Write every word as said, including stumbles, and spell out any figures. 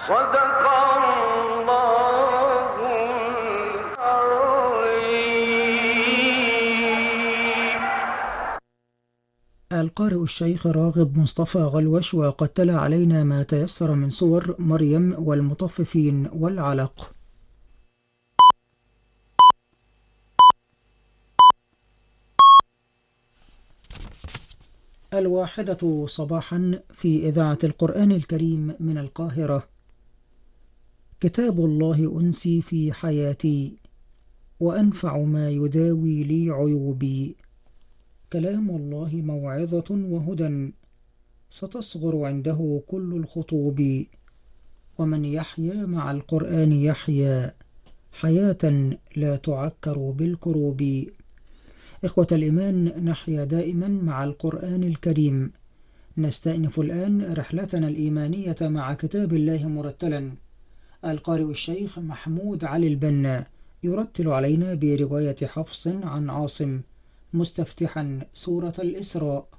صدق الله العظيم. القارئ الشيخ راغب مصطفى غلوش، وقد تلا علينا ما تيسر من سور مريم والمطففين والعلق. الواحدة صباحا في إذاعة القرآن الكريم من القاهرة. كتاب الله أنسي في حياتي، وأنفع ما يداوي لي عيوبي. كلام الله موعظة وهدى، ستصغر عنده كل الخطوب. ومن يحيا مع القرآن يحيا حياة لا تعكر بالكروب. إخوة الإيمان، نحيا دائما مع القرآن الكريم. نستأنف الآن رحلتنا الإيمانية مع كتاب الله مرتلا. القارئ الشيخ محمود علي البنا يرتل علينا برواية حفص عن عاصم، مستفتحا سورة الإسراء.